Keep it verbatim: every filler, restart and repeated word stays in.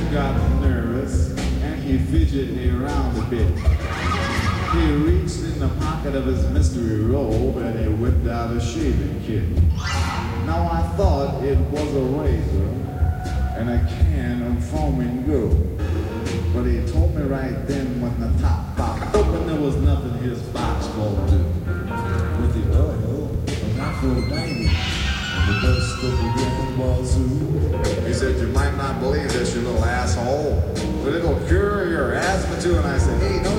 got nervous and he fidgeted me around a bit. He reached in the pocket of his mystery robe and he whipped out a shaving kit. Now I thought it was a razor and a can of foaming gold. But he told me right then when the top popped open there was nothing his box won't do. With the oil of Aphrodite and the dust of the grand wazoo. He said, you might not believe this, you little asshole, but it'll cure your asthma too. And I said, hey, no.